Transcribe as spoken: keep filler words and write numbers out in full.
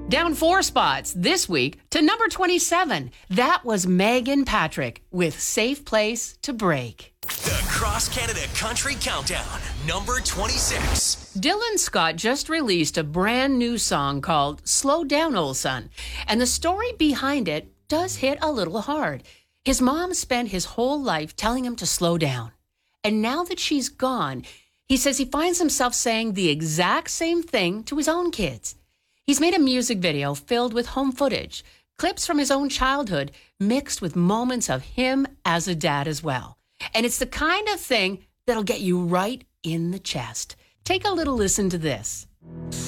Down four spots this week to number twenty-seven. That was Megan Patrick with Safe Place to Break. The Cross Canada Country Countdown, number twenty-six. Dylan Scott just released a brand new song called Slow Down, Old Son. And the story behind it does hit a little hard. His mom spent his whole life telling him to slow down. And now that she's gone, he says he finds himself saying the exact same thing to his own kids. He's made a music video filled with home footage, clips from his own childhood, mixed with moments of him as a dad as well. And it's the kind of thing that'll get you right in the chest. Take a little listen to this.